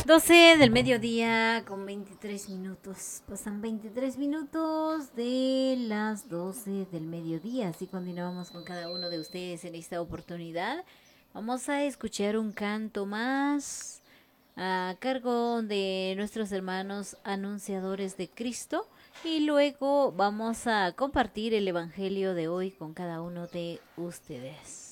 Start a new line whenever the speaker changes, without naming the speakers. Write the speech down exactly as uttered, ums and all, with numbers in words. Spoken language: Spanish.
doce del mediodía con veintitrés minutos. Pasan veintitrés minutos de las doce del mediodía. Así continuamos con cada uno de ustedes en esta oportunidad. Vamos a escuchar un canto más a cargo de nuestros hermanos anunciadores de Cristo. Y luego vamos a compartir el Evangelio de hoy con cada uno de ustedes.